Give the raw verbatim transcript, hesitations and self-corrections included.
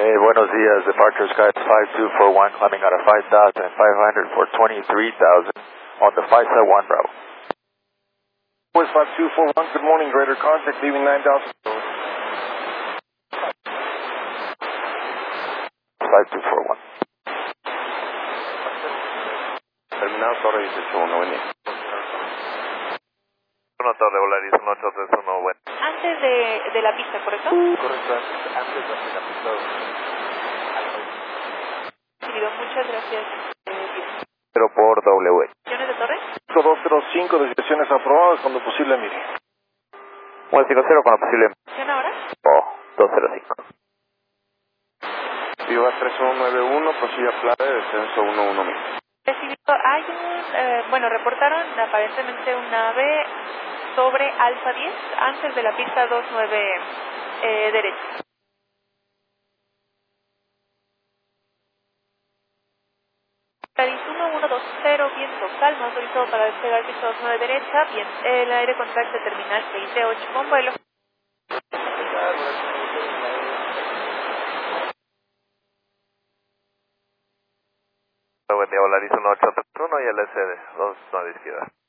Hey, buenos días. Departure Sky five two four one, climbing out of five thousand five hundred for twenty-three thousand on the five seven one Bravo. West five two four one, good morning, Greater Contact, leaving nine thousand. five two four one. Terminado Torre dieciocho uno, buen día. uno Torre Volaris uno ocho tres uno, buen. Antes de, de la pista, ¿correcto? Correcto, antes de la pista. Recibido, muchas gracias. Cero por W. ¿Opciones de torre? dos cero cinco, desviaciones aprobadas, cuando posible, mire. uno cinco cero con la posible. ¿Opción ahora? Oh, dos cero cinco. Viva tres uno nueve uno, prosiga Playa, descenso uno uno mil. Recibido, hay un, eh, bueno, reportaron aparentemente un ave sobre Alfa diez antes de la pista dos nueve eh, derecha. uno uno dos cero, viento calmo, autorizado para despegar pista dos nueve derecha, bien, el aire contacto terminal veintiocho con vuelo. Buen día, Volaris uno ocho tres uno y el S D dos nueve izquierda.